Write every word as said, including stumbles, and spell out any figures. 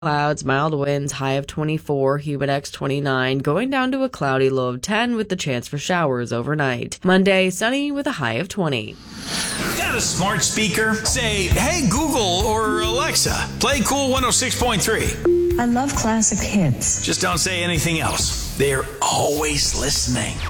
Clouds, mild winds, high of twenty-four, humid twenty-nine, going down to a cloudy low of ten with the chance for showers overnight. Monday, sunny with a high of twenty. Got a smart speaker? Say, hey Google or Alexa, play Cool one oh six point three. I love classic hits. Just don't say anything else. They're always listening.